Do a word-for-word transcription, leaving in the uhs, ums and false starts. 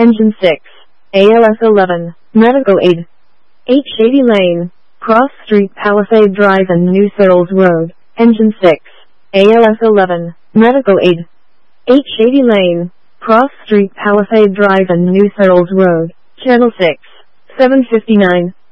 Engine six, A L S eleven, Medical Aid. eight Shady Lane, Cross Street, Palisade Drive and New Searles Road. Engine six, A L S eleven, Medical Aid. eight Shady Lane, Cross Street, Palisade Drive and New Searles Road. Channel six, seven fifty-nine.